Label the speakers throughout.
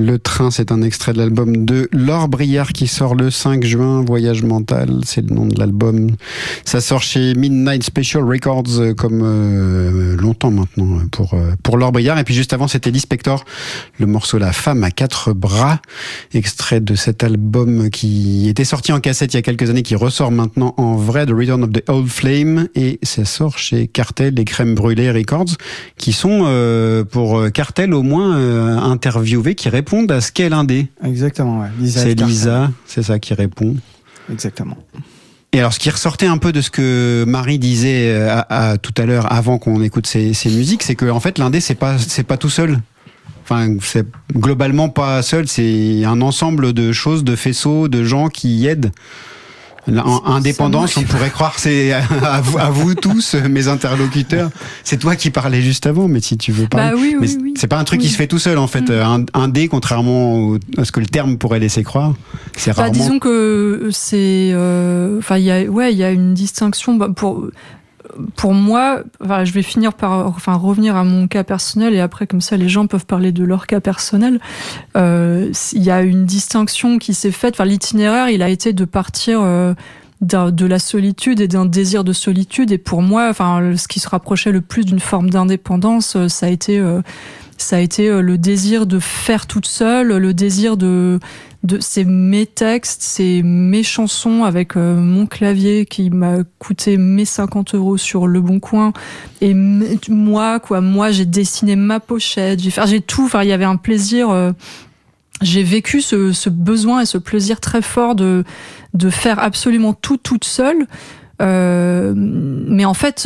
Speaker 1: Le Train, c'est un extrait de l'album de Laure Briard qui sort le 5 juin. Voyage mental, c'est le nom de l'album. Ça sort chez Midnight Special Records, comme longtemps maintenant pour Laure Briard. Et puis juste avant, c'était Lee Spector, le morceau La femme à quatre bras, extrait de cet album qui était sorti en cassette il y a quelques années, qui ressort maintenant en vrai, The Return of the Old Flame, et ça sort chez Cartel et Crème Brûlée Records, qui sont pour Cartel au moins interviewés, qui répondent à ce qu'est l'indé.
Speaker 2: Exactement, ouais.
Speaker 1: C'est Lisa, c'est ça qui répond.
Speaker 2: Exactement.
Speaker 1: Et alors, ce qui ressortait un peu de ce que Marie disait tout à l'heure, avant qu'on écoute ces musiques, c'est que en fait l'indé c'est pas tout seul. Enfin, c'est globalement pas seul, c'est un ensemble de choses, de faisceaux, de gens qui aident. Indépendance, on pourrait croire que c'est à vous tous, mes interlocuteurs. C'est toi qui parlais juste avant, mais si tu veux parler.
Speaker 3: Bah oui,
Speaker 1: mais
Speaker 3: oui.
Speaker 1: c'est pas un truc qui se fait tout seul, en fait. Indé, contrairement à ce que le terme pourrait laisser croire, c'est rarement.
Speaker 3: Disons que c'est, il y a une distinction, pour moi, je vais finir par revenir à mon cas personnel, et après comme ça les gens peuvent parler de leur cas personnel. Il y a une distinction qui s'est faite. L'itinéraire, il a été de partir de la solitude et d'un désir de solitude. Et pour moi, ce qui se rapprochait le plus d'une forme d'indépendance, ça a été le désir de faire toute seule, le désir c'est mes textes, c'est mes chansons avec mon clavier qui m'a coûté mes 50 € sur Le Bon Coin, et moi j'ai dessiné ma pochette, j'ai tout. Il y avait un plaisir. J'ai vécu ce besoin et ce plaisir très fort de faire absolument tout toute seule. Mais en fait,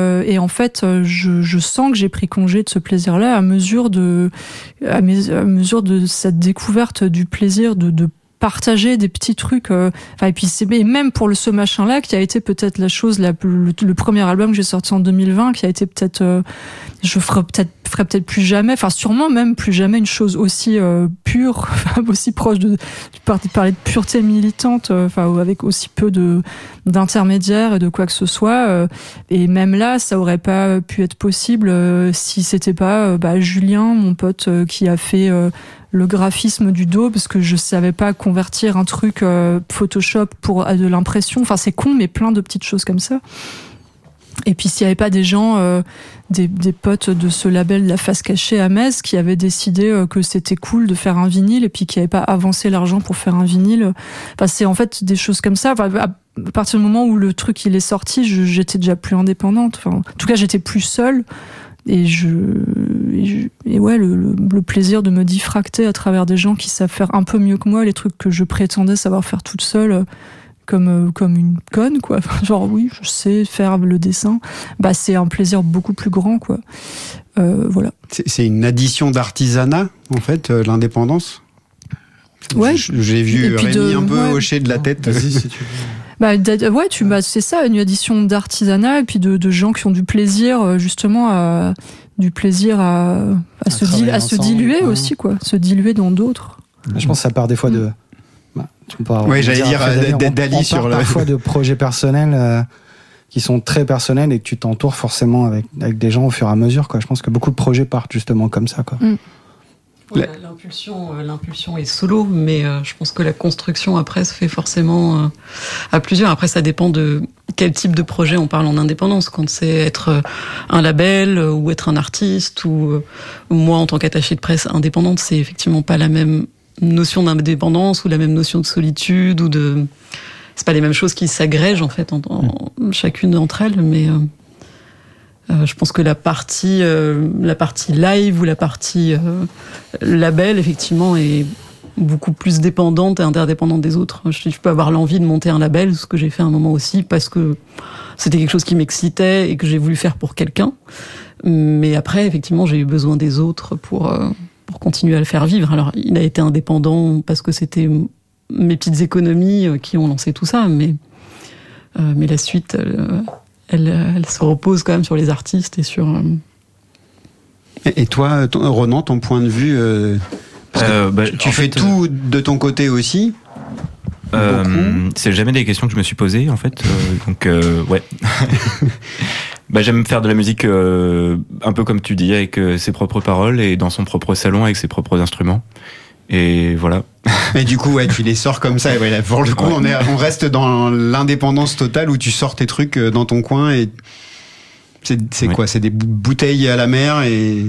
Speaker 3: je sens que j'ai pris congé de ce plaisir-là à mesure de cette découverte du plaisir de partager des petits trucs. Et puis et même pour ce machin-là, qui a été peut-être la chose le premier album que j'ai sorti en 2020, qui a été peut-être, je ferai peut-être plus jamais, sûrement même plus jamais une chose aussi pure, aussi proche de parler de pureté militante, avec aussi peu d'intermédiaires et de quoi que ce soit. Et même là, ça aurait pas pu être possible si c'était pas Julien, mon pote, qui a fait le graphisme du dos, parce que je savais pas convertir un truc Photoshop pour de l'impression. C'est con, mais plein de petites choses comme ça. Et puis s'il y avait pas des gens, des potes de ce label La Face Cachée à Metz, qui avaient décidé que c'était cool de faire un vinyle, et puis qui n'avaient pas avancé l'argent pour faire un vinyle. C'est en fait des choses comme ça. À partir du moment où le truc il est sorti, j'étais déjà plus indépendante. En tout cas, j'étais plus seule. Et le plaisir de me diffracter à travers des gens qui savent faire un peu mieux que moi les trucs que je prétendais savoir faire toute seule, comme une conne, quoi. Oui, je sais faire le dessin. C'est un plaisir beaucoup plus grand, quoi. Voilà.
Speaker 1: C'est une addition d'artisanat, en fait, l'indépendance.
Speaker 3: Ouais.
Speaker 1: J'ai vu Rémi un peu hocher de la tête.
Speaker 2: Vas-y, si tu veux.
Speaker 3: C'est ça, une addition d'artisanat, et puis de gens qui ont du plaisir, justement, à se diluer aussi, quoi. Se diluer dans d'autres.
Speaker 2: Je pense que ça part des fois de.
Speaker 1: Oui, j'allais dire d'Ali sur le.
Speaker 2: Parfois de projets personnels qui sont très personnels, et que tu t'entoures forcément avec des gens au fur et à mesure, quoi. Je pense que beaucoup de projets partent justement comme ça, quoi.
Speaker 4: Ouais, l'impulsion est solo, mais je pense que la construction après se fait forcément à plusieurs. Après, ça dépend de quel type de projet on parle en indépendance. Quand c'est être un label ou être un artiste, ou moi en tant qu'attaché de presse indépendante, c'est effectivement pas la même notion d'indépendance ou la même notion de solitude c'est pas les mêmes choses qui s'agrègent en fait en chacune d'entre elles, mais je pense que la partie live ou la partie label, effectivement, est beaucoup plus dépendante et interdépendante des autres. Je peux avoir l'envie de monter un label, ce que j'ai fait à un moment aussi, parce que c'était quelque chose qui m'excitait et que j'ai voulu faire pour quelqu'un. Mais après, effectivement, j'ai eu besoin des autres pour continuer à le faire vivre. Alors, il a été indépendant parce que c'était mes petites économies qui ont lancé tout ça, mais la suite... Elle se repose quand même sur les artistes et sur...
Speaker 1: Et toi, Ronan, ton point de vue, tu fais tout de ton côté aussi.
Speaker 5: C'est jamais des questions que je me suis posées, en fait. Ouais. J'aime faire de la musique un peu comme tu dis, avec ses propres paroles et dans son propre salon, avec ses propres instruments. Et voilà.
Speaker 1: Et du coup, ouais, tu les sors comme ça. Et ouais, pour le coup, on reste dans l'indépendance totale où tu sors tes trucs dans ton coin et c'est quoi? C'est des bouteilles à la mer et.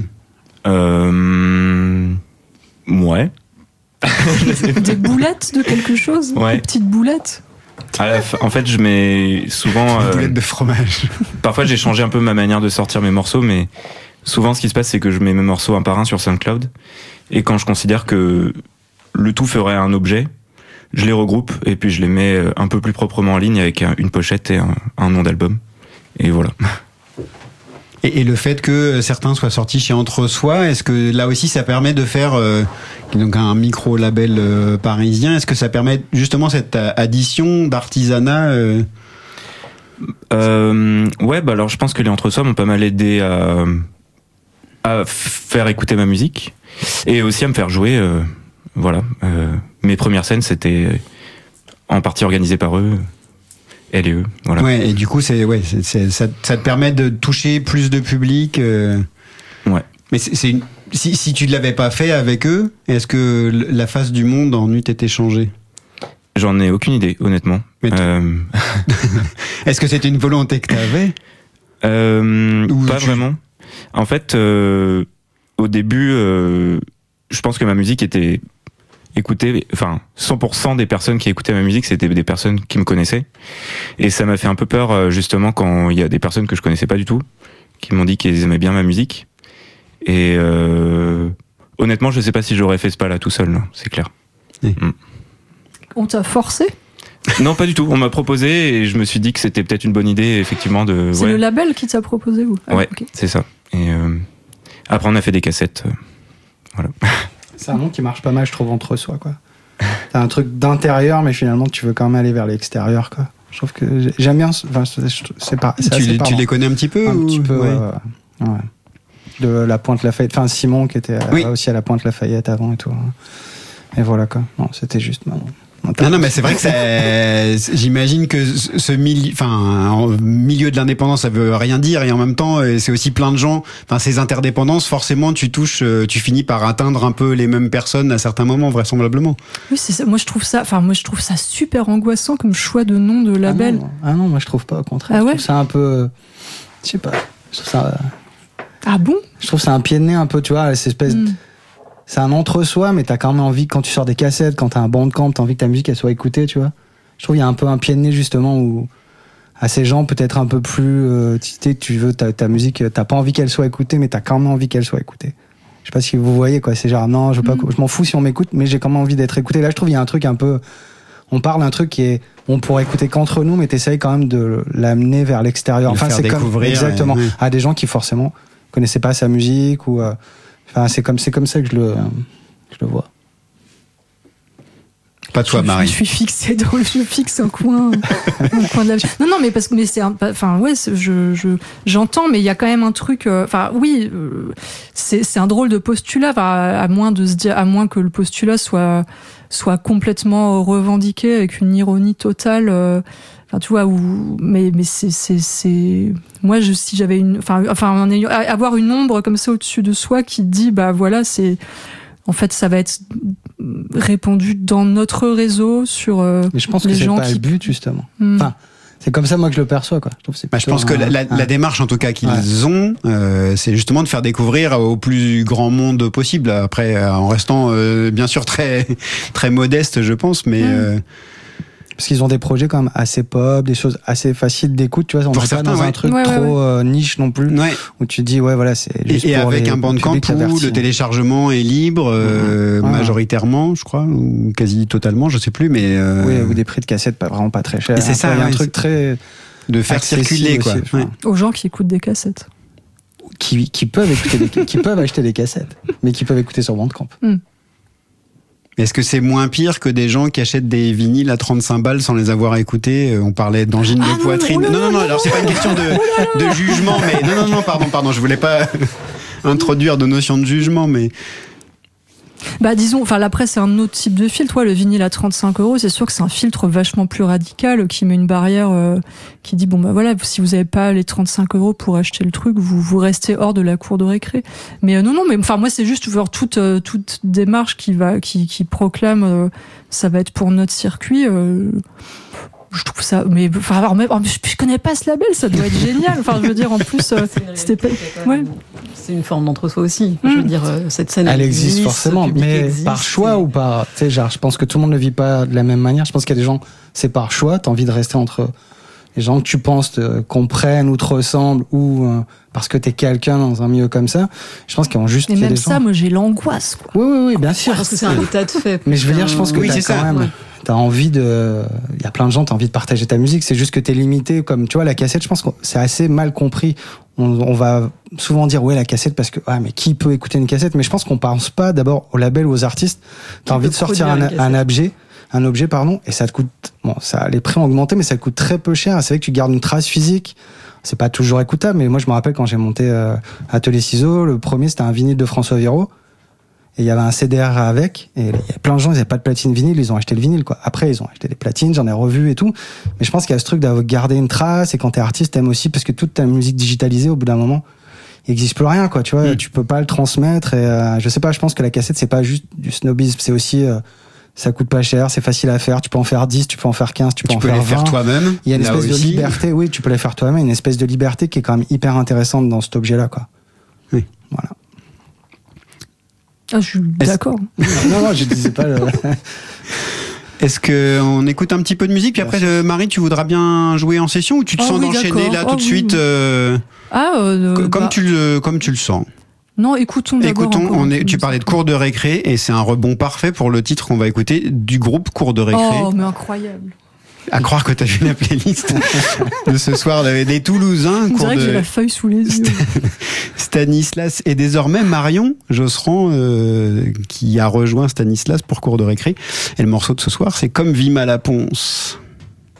Speaker 5: Ouais.
Speaker 3: Des boulettes de quelque chose?
Speaker 5: Ouais.
Speaker 3: Des petites boulettes?
Speaker 5: En fait, je mets souvent.
Speaker 1: Des boulettes de fromage.
Speaker 5: Parfois, j'ai changé un peu ma manière de sortir mes morceaux, mais souvent, ce qui se passe, c'est que je mets mes morceaux un par un sur SoundCloud. Et quand je considère que le tout ferait un objet, je les regroupe et puis je les mets un peu plus proprement en ligne avec une pochette et un nom d'album. Et voilà.
Speaker 1: Et le fait que certains soient sortis chez Entre-Soi, est-ce que là aussi ça permet de faire donc un micro-label parisien? Est-ce que ça permet justement cette addition d'artisanat
Speaker 5: Ouais, bah alors je pense que les Entre-Soi m'ont pas mal aidé à faire écouter ma musique et aussi à me faire jouer. Voilà. Mes premières scènes, c'était en partie organisées par eux. Elle et eux, voilà.
Speaker 1: Ouais, et du coup, ça te permet de toucher plus de public.
Speaker 5: Ouais.
Speaker 1: Mais si tu ne l'avais pas fait avec eux, est-ce que la face du monde en eût été changée?
Speaker 5: J'en ai aucune idée, honnêtement.
Speaker 1: Est-ce que c'était une volonté que tu avais?
Speaker 5: Pas vraiment. En fait, au début, je pense que ma musique était écoutée, enfin 100% des personnes qui écoutaient ma musique, c'était des personnes qui me connaissaient. Et ça m'a fait un peu peur, justement, quand il y a des personnes que je connaissais pas du tout, qui m'ont dit qu'ils aimaient bien ma musique. Et honnêtement, je sais pas si j'aurais fait ce pas-là tout seul, non, c'est clair.
Speaker 1: Oui.
Speaker 3: On t'a forcé?
Speaker 5: Non, pas du tout. On m'a proposé et je me suis dit que c'était peut-être une bonne idée, effectivement, de.
Speaker 3: C'est le label qui t'a proposé, ou?
Speaker 5: Ouais, okay. C'est ça. Et après, on a fait des cassettes. Voilà.
Speaker 2: C'est un nom qui marche pas mal, je trouve, Entre-Soi, quoi. T'as un truc d'intérieur, mais finalement, tu veux quand même aller vers l'extérieur, quoi. Je trouve que j'aime bien. Enfin, c'est pas.
Speaker 1: Tu les connais un petit peu?
Speaker 2: Un petit peu, ouais. De la Pointe Lafayette. Enfin, Simon, qui était aussi à la Pointe Lafayette avant et tout. Et voilà, quoi. Non, c'était juste.
Speaker 1: Non, mais c'est vrai que j'imagine que ce milieu de l'indépendance, ça veut rien dire, et en même temps, c'est aussi plein de gens. Enfin, ces interdépendances, forcément, tu finis par atteindre un peu les mêmes personnes à certains moments, vraisemblablement.
Speaker 3: Oui, c'est ça. Moi, je trouve ça super angoissant comme choix de nom de label.
Speaker 2: Ah non, moi, je trouve pas. Au contraire,
Speaker 3: je
Speaker 2: trouve ça un peu, je sais pas. Je trouve ça.
Speaker 3: Ah bon?
Speaker 2: Je trouve ça un pied de nez un peu, tu vois, cette espèce. C'est un entre-soi, mais t'as quand même envie, quand tu sors des cassettes, quand t'as un bandcamp, t'as envie que ta musique elle soit écoutée, tu vois. Je trouve qu'il y a un peu un pied de nez, justement, où à ces gens peut-être un peu plus, tu veux ta musique, t'as pas envie qu'elle soit écoutée, mais t'as quand même envie qu'elle soit écoutée. Je sais pas si vous voyez, quoi. C'est genre, non, je m'en fous si on m'écoute, mais j'ai quand même envie d'être écouté. Là, je trouve qu'il y a un truc un peu, on parle d'un truc qui est, on pourrait écouter qu'entre nous, mais t'essayes quand même de l'amener vers l'extérieur. Enfin, c'est comme, exactement, à des gens qui forcément connaissaient pas sa musique ou, enfin, c'est comme ça que je le vois.
Speaker 1: Pas toi, Marie.
Speaker 3: Je suis fixée je fixe un coin de la. Non, mais parce que j'entends, mais il y a quand même un truc. C'est un drôle de postulat, à moins que le postulat soit complètement revendiqué avec une ironie totale. Tu vois, mais c'est moi, si j'avais avoir une ombre comme ça au-dessus de soi qui dit, bah voilà, en fait, ça va être répandu dans notre réseau sur
Speaker 2: mais je pense que c'est pas le but, justement. Enfin, c'est comme ça, moi, que je le perçois, quoi.
Speaker 1: Je pense que la démarche, en tout cas, qu'ils ont, c'est justement de faire découvrir au plus grand monde possible. Après, en restant, bien sûr, très, très modeste, je pense, mais...
Speaker 2: Parce qu'ils ont des projets quand même assez pop, des choses assez faciles d'écoute, tu vois, on n'est pas dans un truc trop niche non plus, où tu te dis, c'est juste
Speaker 1: et
Speaker 2: pour
Speaker 1: avec un bandcamp où le téléchargement est libre, majoritairement, je crois, ou quasi totalement, je sais plus, mais...
Speaker 2: Oui, ou des prix de cassettes vraiment pas très chers.
Speaker 1: Et c'est ça,
Speaker 2: il y a un truc très...
Speaker 1: de faire circuler, quoi.
Speaker 3: Aux gens qui écoutent des cassettes.
Speaker 2: Qui peuvent écouter qui peuvent acheter des cassettes, mais qui peuvent écouter sur Bandcamp.
Speaker 1: Est-ce que c'est moins pire que des gens qui achètent des vinyles à 35 balles sans les avoir écoutés? On parlait d'angine de poitrine. Non, alors c'est pas une question de jugement, mais non, pardon, je voulais pas introduire de notion de jugement, mais...
Speaker 3: Bah disons, enfin après c'est un autre type de filtre. Le vinyle à 35 €, c'est sûr que c'est un filtre vachement plus radical qui met une barrière qui dit bon bah voilà, si vous n'avez pas les 35 € pour acheter le truc, vous restez hors de la cour de récré. Mais non, mais enfin moi c'est juste voir toute démarche qui proclame ça va être pour notre circuit. Je trouve ça, mais enfin, alors même, je connais pas ce label, ça doit être génial. Enfin, je veux dire, en plus, c'était pas. Ouais.
Speaker 4: C'est une forme d'entre-soi aussi. Je veux dire, cette scène.
Speaker 2: Elle existe forcément, mais par choix ou pas. Tu sais, genre, je pense que tout le monde ne vit pas de la même manière. Je pense qu'il y a des gens, c'est par choix. T'as envie de rester entre les gens que tu penses comprennent ou te ressemblent ou parce que t'es quelqu'un dans un milieu comme ça. Je pense qu'ils ont juste.
Speaker 3: Et même
Speaker 2: des
Speaker 3: ça,
Speaker 2: gens...
Speaker 3: moi, j'ai l'angoisse, quoi.
Speaker 2: Oui, bien sûr.
Speaker 4: Parce que c'est un état de fait.
Speaker 2: Mais je veux dire, je pense que t'as quand même. Ouais. T'as envie de, il y a plein de gens, t'as envie de partager ta musique. C'est juste que t'es limité, comme tu vois la cassette. Je pense que c'est assez mal compris. On va souvent dire ouais la cassette parce que mais qui peut écouter une cassette? Mais je pense qu'on pense pas d'abord au label ou aux artistes. T'as envie de sortir un objet, et ça te coûte. Bon, les prix ont augmenté, mais ça te coûte très peu cher. C'est vrai que tu gardes une trace physique. C'est pas toujours écoutable, mais moi je me rappelle quand j'ai monté Atelier Ciseaux, le premier c'était un vinyle de François Viraud. Et il y avait un CDR avec, et il y a plein de gens, ils n'avaient pas de platine vinyle, ils ont acheté le vinyle, quoi. Après, ils ont acheté des platines, j'en ai revu et tout. Mais je pense qu'il y a ce truc d'avoir gardé une trace, et quand t'es artiste, t'aimes aussi, parce que toute ta musique digitalisée, au bout d'un moment, il n'existe plus rien, quoi, tu vois. Tu peux pas le transmettre, et je sais pas, je pense que la cassette, c'est pas juste du snobisme, c'est aussi, ça coûte pas cher, c'est facile à faire, tu peux en faire 10, tu peux en faire 15, tu peux en faire 20.
Speaker 1: Tu peux les faire toi-même.
Speaker 2: Il y a une espèce de liberté, oui, tu peux les faire toi-même, une espèce de liberté qui est quand même hyper intéressante dans cet objet-là, quoi.
Speaker 1: Oui.
Speaker 2: Voilà.
Speaker 3: Ah, je suis d'accord.
Speaker 2: Non, je disais pas.
Speaker 1: Est-ce qu'on écoute un petit peu de musique, puis après, Marie, tu voudras bien jouer en session ou tu te sens d'enchaîner là tout de suite comme tu le sens?
Speaker 3: Non, écoutons d'abord.
Speaker 1: Tu parlais de cours de récré et c'est un rebond parfait pour le titre qu'on va écouter du groupe Cours de récré.
Speaker 3: Oh, mais incroyable.
Speaker 1: À croire que t'as vu la playlist de ce soir des Toulousains.
Speaker 3: On dirait que j'ai la feuille sous les yeux.
Speaker 1: Stanislas et désormais Marion Josserand qui a rejoint Stanislas pour Cours de récré. Et le morceau de ce soir, c'est Comme Vima la Ponce.